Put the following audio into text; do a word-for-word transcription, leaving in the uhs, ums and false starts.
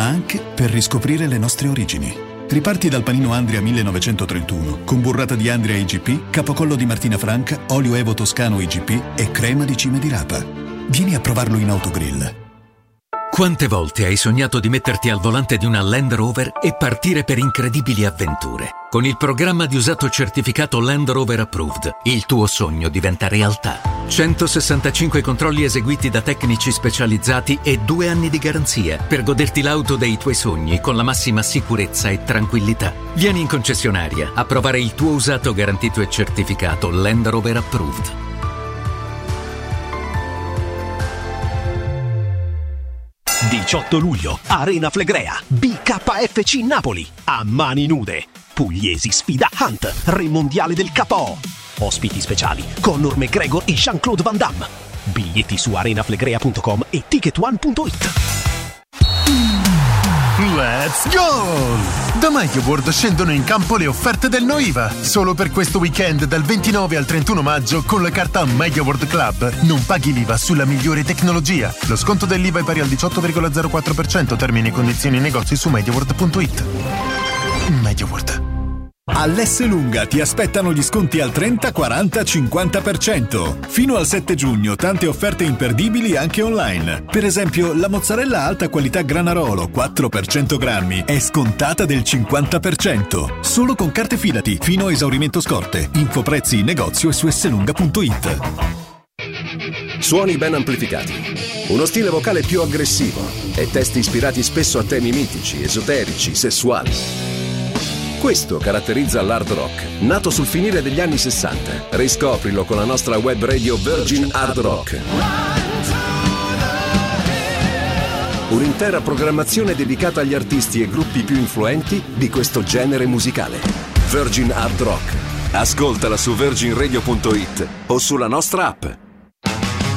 anche per riscoprire le nostre origini. Riparti dal panino Andria millenovecentotrentuno, con burrata di Andria I G P, capocollo di Martina Franca, olio Evo Toscano I G P e crema di cime di rapa. Vieni a provarlo in Autogrill. Quante volte hai sognato di metterti al volante di una Land Rover e partire per incredibili avventure? Con il programma di usato certificato Land Rover Approved, il tuo sogno diventa realtà. centosessantacinque controlli eseguiti da tecnici specializzati e due anni di garanzia per goderti l'auto dei tuoi sogni con la massima sicurezza e tranquillità. Vieni in concessionaria a provare il tuo usato garantito e certificato Land Rover Approved. diciotto luglio, Arena Flegrea, B K F C Napoli, a mani nude. Pugliesi sfida Hunt, re mondiale del K O. Ospiti speciali, Conor McGregor e Jean-Claude Van Damme. Biglietti su arenaflegrea punto com e ticket one punto it. Let's go! Da MediaWorld scendono in campo le offerte del No I V A. Solo per questo weekend dal ventinove al trentuno maggio con la carta MediaWorld Club non paghi l'I V A sulla migliore tecnologia. Lo sconto dell'I V A è pari al diciotto virgola zero quattro per cento. Termini e condizioni negozi su mediaworld punto it. MediaWorld. All'Esselunga ti aspettano gli sconti al trenta, quaranta, cinquanta per cento. Fino al sette giugno tante offerte imperdibili anche online. Per esempio, la mozzarella alta qualità Granarolo quattro per cento grammi è scontata del cinquanta per cento. Solo con carte Fidati, fino a esaurimento scorte. Info prezzi in negozio e su esselunga punto it. Suoni ben amplificati, uno stile vocale più aggressivo e testi ispirati spesso a temi mitici, esoterici, sessuali. Questo caratterizza l'hard rock, nato sul finire degli anni sessanta. Riscoprilo con la nostra web radio Virgin Hard Rock. Un'intera programmazione dedicata agli artisti e gruppi più influenti di questo genere musicale. Virgin Hard Rock. Ascoltala su virgin radio punto it o sulla nostra app.